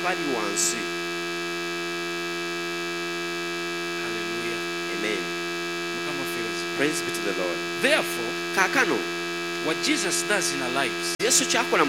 abali wansi. Hallelujah. Amen. Mukama feels. Praise be to the Lord. Therefore, Kaakano what Jesus does in our lives Yesu kyakola